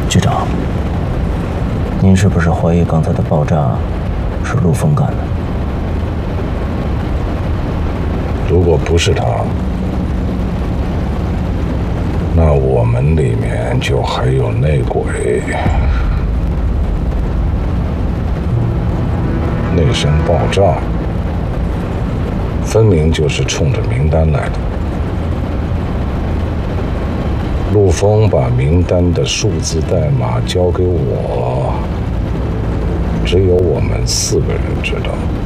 局长，您是不是怀疑刚才的爆炸是陆峰干的？ 如果不是他，那我们里面就还有内鬼。那声爆炸，分明就是冲着名单来的。陆峰把名单的数字代码交给我，只有我们4个人知道。